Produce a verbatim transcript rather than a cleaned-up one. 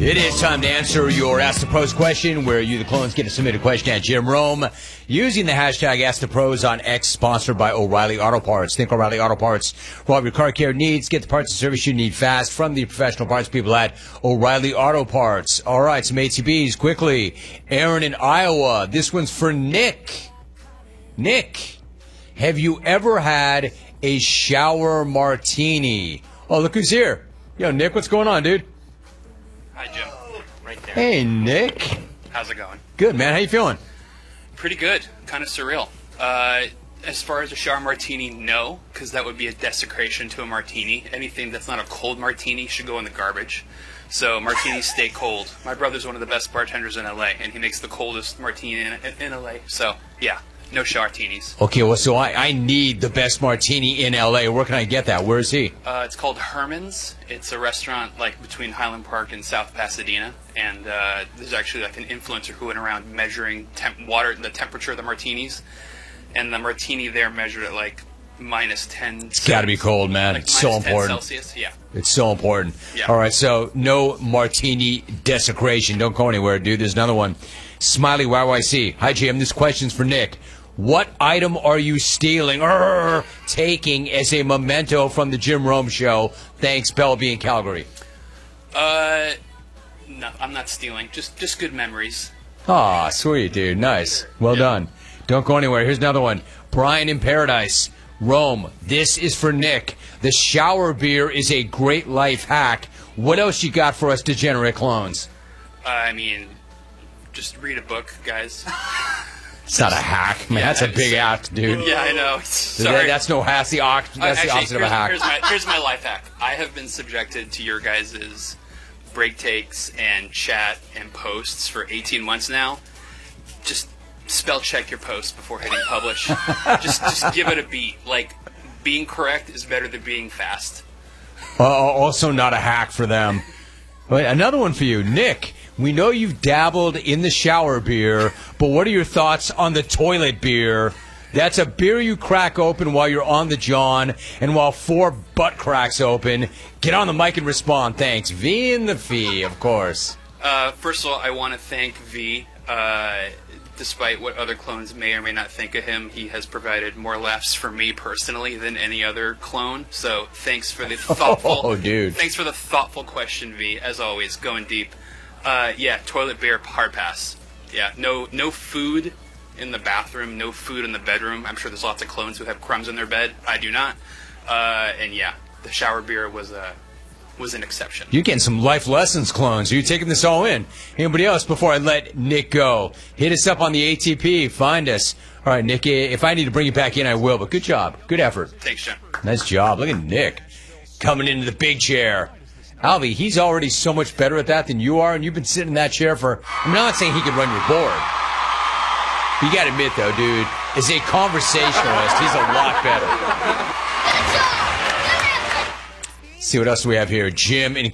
It is time to answer your Ask the Pros question, where you, the clones, get to submit a question at Jim Rome using the hashtag Ask the Pros on X, sponsored by O'Reilly Auto Parts. Think O'Reilly Auto Parts for all of your car care needs. Get the parts and service you need fast from the professional parts people at O'Reilly Auto Parts. All right, some A T Bs quickly. Aaron in Iowa. This one's for Nick. Nick, have you ever had a shower martini? Oh, look who's here. Yo, Nick, what's going on, dude? Hi, Jim. Right there. Hey, Nick. How's it going? Good, man. How you feeling? Pretty good. Kind of surreal. Uh, as far as a shower martini, no, because that would be a desecration to a martini. Anything that's not a cold martini should go in the garbage. So martinis stay cold. My brother's one of the best bartenders in L A, and he makes the coldest martini in, in L A. So, yeah, no shower martinis. Okay, well, so I, I need the best martini in L A. Where can I get that? Where is he? Uh, it's called Herman's. It's a restaurant like between Highland Park and South Pasadena, and uh, there's actually like an influencer who went around measuring temp water, the temperature of the martinis, and the martini there measured at like minus ten. It's got to be cold, man. Like it's so important. Celsius, yeah. It's so important. Yeah. All right, so no martini desecration. Don't go anywhere, dude. There's another one. Smiley Y Y C. Hi, Jim. This question's for Nick. What item are you stealing or taking as a memento from the Jim Rome Show? Thanks, Bellevue in Calgary. Uh, no, I'm not stealing. Just, just good memories. Aw, sweet, dude. Nice. Well Yeah. done. Don't go anywhere. Here's another one. Brian in Paradise. Rome. This is for Nick. The shower beer is a great life hack. What else you got for us degenerate clones? Uh, I mean, just read a book, guys. It's not a hack. Man, Yeah, that's a it's- big act, dude. Yeah, I know. That- Sorry. That's no hack. That's the, oct- Uh, that's actually, the opposite of a here's, hack. Here's my, here's my life hack. I have been subjected to your guys' break takes and chat and posts for eighteen months now. Just spell check your post before hitting publish. just, just give it a beat. Like, being correct is better than being fast. Uh, also not a hack for them. Wait, another one for you. Nick, we know you've dabbled in the shower beer, but what are your thoughts on the toilet beer? That's a beer you crack open while you're on the john, and while four butt cracks open. Get on the mic and respond. Thanks. V in the fee, of course. Uh, first of all, I want to thank V. Uh, despite what other clones may or may not think of him, he has provided more laughs for me personally than any other clone. So thanks for the thoughtful. Oh, dude. Thanks for the thoughtful question, V. As always, going deep. Uh, yeah, toilet beer, hard pass. Yeah, no, no food in the bathroom, no food in the bedroom. I'm sure there's lots of clones who have crumbs in their bed. I do not. Uh, and yeah, the shower beer was a. was an exception. You're getting some life lessons, clones. Are you taking this all in? Anybody else before I let Nick go? Hit us up on the A T P. Find us. All right, Nick, if I need to bring you back in, I will. But good job. Good effort. Thanks, John. Nice job. Look at Nick coming into the big chair. Alvy, he's already so much better at that than you are, and you've been sitting in that chair for... I'm not saying he could run your board. You got to admit, though, dude, as a conversationalist, he's a lot better. See what else we have here. Jim in